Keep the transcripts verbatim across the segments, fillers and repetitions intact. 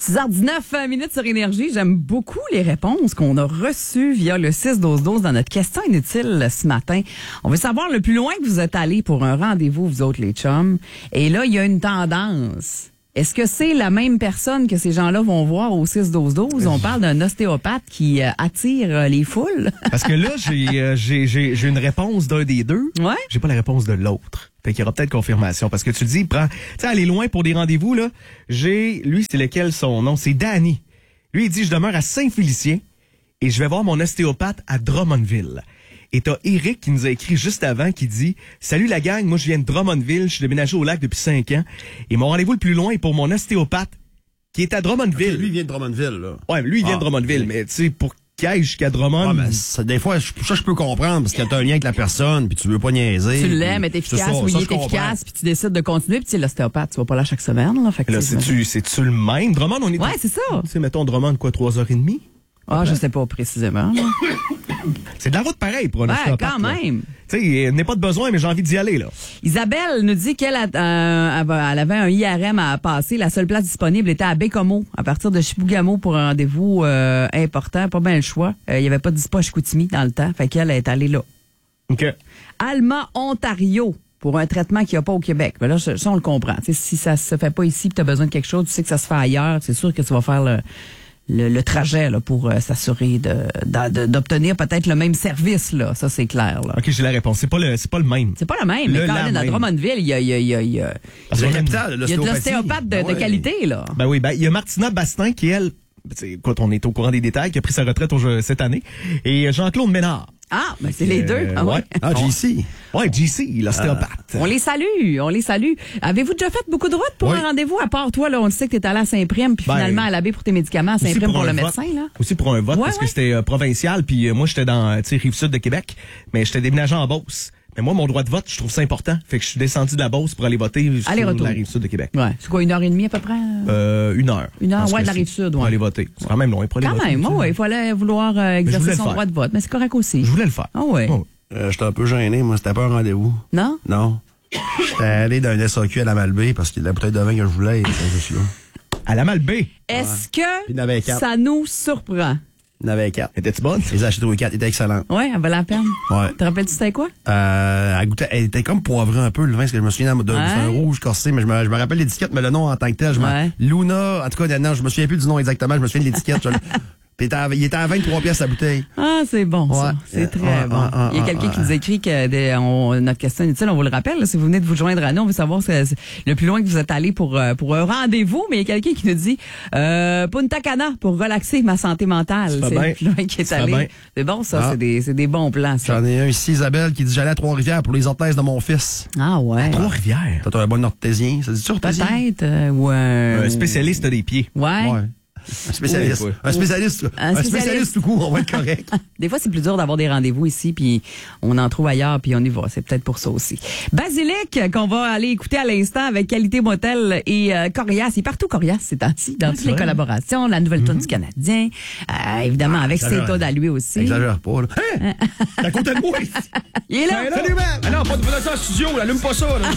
six heures dix-neuf minutes sur Énergie. J'aime beaucoup les réponses qu'on a reçues via le six douze douze dans notre question inutile ce matin. On veut savoir le plus loin que vous êtes allés pour un rendez-vous, vous autres les chums. Et là, il y a une tendance. Est-ce que c'est la même personne que ces gens-là vont voir au six douze douze? On parle d'un ostéopathe qui euh, attire euh, les foules. Parce que là, j'ai, euh, j'ai, j'ai, j'ai une réponse d'un des deux. Ouais. J'ai pas la réponse de l'autre. Fait qu'il y aura peut-être confirmation. Parce que tu dis, prends, tu sais, aller loin pour des rendez-vous, là. J'ai, lui, c'est lequel son nom? C'est Danny. Lui, il dit, je demeure à Saint-Félicien et je vais voir mon ostéopathe à Drummondville. Et t'as Eric qui nous a écrit juste avant qui dit « Salut la gang, moi je viens de Drummondville, je suis déménagé au lac depuis cinq ans. Et mon rendez-vous le plus loin est pour mon ostéopathe qui est à Drummondville. Okay, » Lui, il vient de Drummondville, là. Ouais, lui, il vient ah, de Drummondville, okay. mais tu sais, pour qu'il aille jusqu'à Drummond... Ouais, mais ça, des fois, je, ça, je peux comprendre, parce que t'as un lien avec la personne, puis tu veux pas niaiser. Tu l'aimes, est efficace, ça, oui, ça, il est efficace, puis tu décides de continuer, puis tu sais, l'ostéopathe, tu vas pas là chaque semaine, là. Fait que là, c'est-tu, c'est-tu le même? Drummond, on est... Ouais, c'est ça. Tu sais, mettons Drummond, quoi, trois heures et demie? Ah, je sais pas précisément. C'est de la route pareille pour un Ouais, ostéopathe. quand même. Tu sais, n'est pas de besoin, mais j'ai envie d'y aller, là. Isabelle nous dit qu'elle a, euh, elle avait un I R M à passer. La seule place disponible était à Bécomo, à partir de Chibougamau pour un rendez-vous euh, important. Pas bien le choix. Euh, il y avait pas de dispo à Chicoutimi dans le temps. Fait qu'elle est allée là. OK. Alma, Ontario, pour un traitement qu'il n'y a pas au Québec. Mais là, ça, on le comprend. T'sais, si ça se fait pas ici, tu as besoin de quelque chose, tu sais que ça se fait ailleurs, c'est sûr que tu vas faire le... Le, le trajet là, pour euh, s'assurer de, de, de, d'obtenir peut-être le même service. Là. Ça, c'est clair. Là. OK, j'ai la réponse. C'est pas le, c'est pas le même. C'est pas le même, Le mais quand la même, à même. Drummondville, il y a, il y a, il y a, il y a, Parce C'est que la capitale, il y a de l'ostéopathie. l'ostéopathe de, Ah de ouais. qualité. Là. Ben oui, ben il y a Martina Bastin qui, elle, écoute, on est au courant des détails, qui a pris sa retraite au, cette année. Et Jean-Claude Ménard. Ah, ben c'est les deux. Euh, Ah, ouais. ouais. Ah, J C. Ouais, J C, l'ostéopathe. On les salue, on les salue. Avez-vous déjà fait beaucoup de route pour Oui. un rendez-vous? À part toi, là, on le sait que t'es allé à Saint-Prime, puis Ben, finalement à l'abbé pour tes médicaments, à Aussi Saint-Prime pour, un le vote. médecin. Là. Aussi pour un vote, Ouais, parce ouais. que c'était euh, provincial, puis euh, moi, j'étais dans, tu sais, Rive-Sud de Québec, mais j'étais déménagé en Beauce. Mais moi, mon droit de vote, je trouve ça important. Fait que je suis descendu de la Beauce pour aller voter sur Aller-retour. la Rive-Sud de Québec. Ouais. C'est quoi, une heure et demie à peu près? Euh, une heure. Une heure, Parce ouais, que de la c'est- Rive-Sud, Pour ouais. aller voter. C'est quand même loin pour aller Quand voter. même, tu sais. ouais, il fallait vouloir euh, je exercer voulais le son faire. droit de vote, mais c'est correct aussi. Je voulais le faire. Ah ouais. Oh. Euh, J'étais un peu gêné, moi, c'était pas un rendez-vous. Non? Non. J'étais allé dans un S A Q à la Malbaie, parce que la bouteille de vin que je voulais, était juste là. À la Malbaie. Est-ce Il y en que avait quatre. ça nous surprend? Il y en avait quatre. Étais-tu bonne? Les achetés tous les quatre, ils étaient excellents. Ouais, elle valait la peine. Ouais. Te rappelles-tu c'était quoi? Euh, elle, goûtait, elle était comme poivrée un peu, le vin, parce que je me souviens de, Ouais. c'est un rouge corsé, mais je me, je me rappelle l'étiquette, mais le nom en tant que tel, je m'en- Ouais. Luna, en tout cas, non, je me souviens plus du nom exactement, je me souviens de l'étiquette. je- Puis il était à- il était à vingt-trois pièces la bouteille. Ah, c'est bon, ça. Ouais. C'est Euh, très ouais, bon. ouais, ouais, Il y a ouais, quelqu'un ouais. qui nous écrit que des- on- notre question inutile, on vous le rappelle, là, si vous venez de vous joindre à nous, on veut savoir c'est, c'est le plus loin que vous êtes allé pour, euh, pour un rendez-vous, mais il y a quelqu'un qui nous dit euh, Punta Cana pour relaxer ma santé mentale. Ça fait C'est bien. le plus loin qui est Ça fait bien. allé. C'est bon, ça. Ah. C'est, des, c'est des bons plans, ça. J'en ai un ici, Isabelle, qui dit j'allais à Trois-Rivières pour les orthèses de mon fils. Ah ouais. Trois-Rivières. T'as un bon orthésien, ça dit tu orthésien? Peut-être. Euh, ou un... Un spécialiste des pieds. Ouais. Ouais. Un spécialiste. Oui, oui. Un spécialiste. Un Un spécialiste. spécialiste tout court, on va être correct. Des fois, c'est plus dur d'avoir des rendez-vous ici, puis on en trouve ailleurs, puis on y va. C'est peut-être pour ça aussi. Basilic, qu'on va aller écouter à l'instant avec Qualité Motel et euh, Corias. Il est partout Corias ces temps-ci, dans toutes les vrai. collaborations, la nouvelle tune du Canadien, euh, évidemment avec ses exagère. tunes à lui aussi. Exagère pas, là. Hein? T'es à côté de moi ici. Il est là. Salut, man. Ah non, pas de pas de ça en studio, là, allume pas ça, là.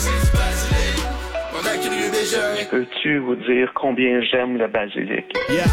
Peux-tu vous dire combien j'aime le basilic?